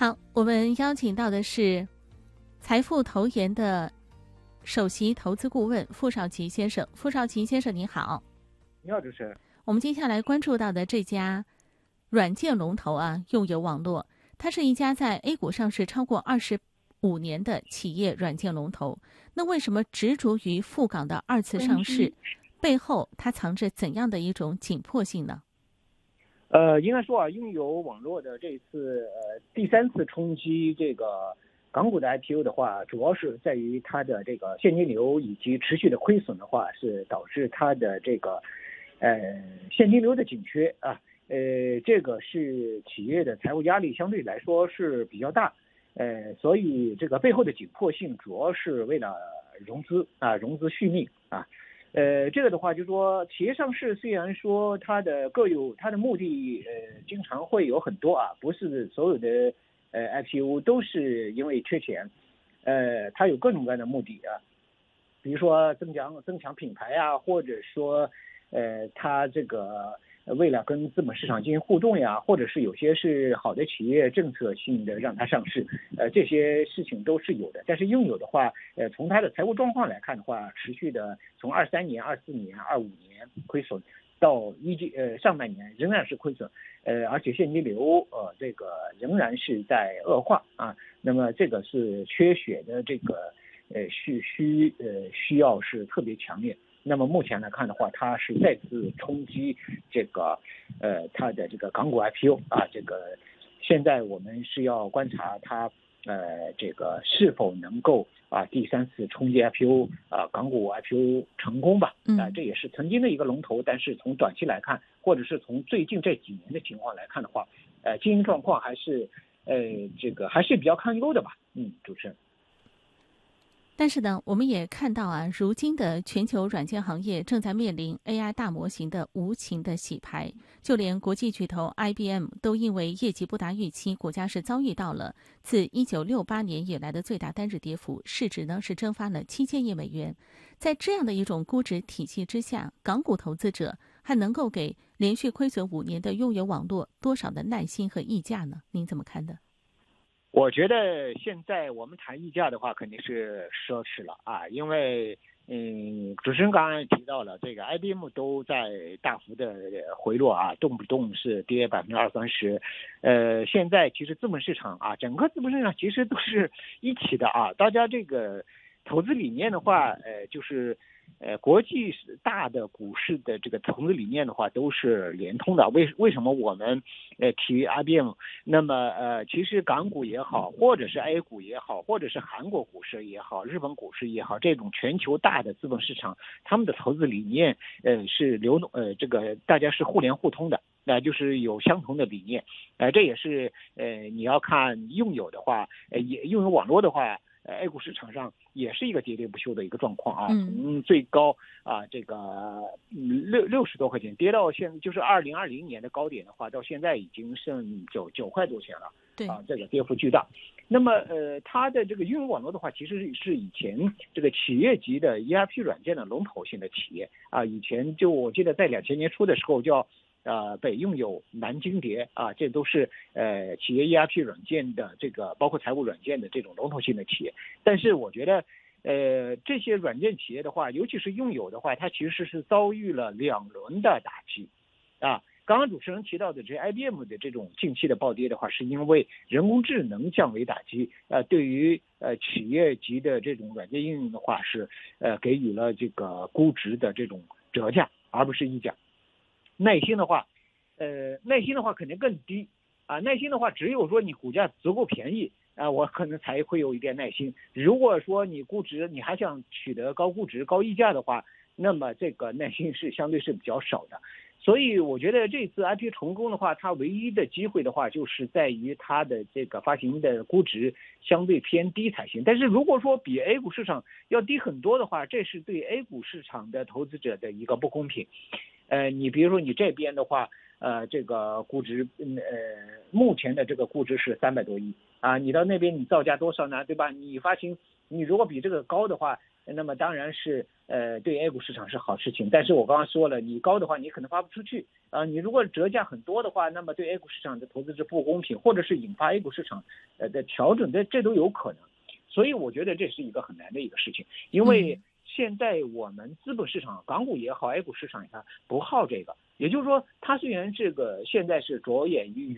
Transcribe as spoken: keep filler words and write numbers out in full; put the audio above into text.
好，我们邀请到的是财富投研的首席投资顾问傅少奇先生。傅少奇先生你好。 你好，主持人。 我们接下来关注到的这家软件龙头啊，用友网络，它是一家在 A 股上市超过二十五年的企业软件龙头。那为什么执着于赴港的二次上市？背后它藏着怎样的一种紧迫性呢？ 呃，应该说啊，拥有网络的这次呃第三次冲击这个港股的 I P O 的话，主要是在于它的这个现金流以及持续的亏损的话，是导致它的这个呃现金流的紧缺啊，呃这个是企业的财务压力相对来说是比较大，呃所以这个背后的紧迫性主要是为了融资啊，融资续命啊。呃，这个的话，就是说，企业上市虽然说它的各有它的目的，呃，经常会有很多啊，不是所有的呃 I P O 都是因为缺钱，呃，它有各种各样的目的啊，比如说增强增强品牌啊，或者说，呃，它这个为了跟资本市场进行互动呀，或者是有些是好的企业政策性的让它上市，呃，这些事情都是有的。但是拥有的话，呃，从它的财务状况来看的话，持续的从二三年、二四年、二五年亏损，到一季呃上半年仍然是亏损，呃，而且现金流呃这个仍然是在恶化啊。那么这个是缺血的这个呃需需呃需要是特别强烈。那么目前来看的话，它是再次冲击这个，呃，它的这个港股 I P O 啊，这个现在我们是要观察它，呃，这个是否能够啊第三次冲击 I P O 啊港股 I P O 成功吧？啊，这也是曾经的一个龙头，但是从短期来看，或者是从最近这几年的情况来看的话，呃，经营状况还是呃这个还是比较堪忧的吧？嗯，主持人。 但是呢，我们也看到啊，如今的全球软件行业正在面临 A I 大模型的无情的洗牌，就连国际巨头 I B M 都因为业绩不达预期，股价是遭遇到了自一九六八年以来的最大单日跌幅，市值呢是蒸发了七千亿美元。在这样的一种估值体系之下，港股投资者还能够给连续亏损五年的拥有网络多少的耐心和溢价呢？您怎么看的？ 我觉得现在我们谈溢价的话，肯定是奢侈了啊，因为嗯，主持人刚刚也提到了，这个 I B M 都在大幅的回落啊，动不动是跌百分之二三十，呃，现在其实资本市场啊，整个资本市场其实都是一起的啊，大家这个投资理念的话，呃，就是。呃，国际大的股市的这个投资理念的话，都是联通的。为为什么我们呃提 I B M？ 那么呃，其实港股也好，或者是 A 股也好，或者是韩国股市也好，日本股市也好，这种全球大的资本市场，他们的投资理念呃是流动呃这个大家是互联互通的。那、呃、就是有相同的理念，呃，这也是呃你要看拥有的话，呃也拥有网络的话。呃 ，A 股市场上也是一个喋喋不休的一个状况啊，从最高啊这个六六十多块钱跌到现就是二零二零年的高点的话，到现在已经剩九九块多钱了， 对啊，这个跌幅巨大。那么呃，它的这个运营网络的话，其实是以前这个企业级的 E R P 软件的龙头性的企业啊，以前就我记得在两千年初的时候叫。呃，北用友、南京蝶啊，这都是呃企业 E R P 软件的这个，包括财务软件的这种龙头性的企业。但是我觉得，呃，这些软件企业的话，尤其是用友的话，它其实是遭遇了两轮的打击，啊。刚刚主持人提到的这 I B M 的这种近期的暴跌的话，是因为人工智能降维打击，呃，对于呃企业级的这种软件应用的话，是呃给予了这个估值的这种折价，而不是溢价。耐心的话，呃，耐心的话肯定更低啊。耐心的话，只有说你股价足够便宜啊，我可能才会有一点耐心。如果说你估值你还想取得高估值、高溢价的话，那么这个耐心是相对是比较少的。所以我觉得这次 I P O 成功的话，它唯一的机会的话，就是在于它的这个发行的估值相对偏低才行。但是如果说比 A 股市场要低很多的话，这是对 A 股市场的投资者的一个不公平。呃，你比如说你这边的话，呃，这个估值，呃，目前的这个估值是三百多亿啊，你到那边你造价多少呢？对吧？你发行，你如果比这个高的话， 那么当然是呃对 A 股市场是好事情。但是我刚刚说了，你高的话你可能发不出去啊、呃，你如果折价很多的话，那么对 A 股市场的投资者不公平，或者是引发 A 股市场呃的调整，这这都有可能。所以我觉得这是一个很难的一个事情，因为现在我们资本市场，港股也好 ，A 股市场也好，不好这个。也就是说，它虽然这个现在是着眼于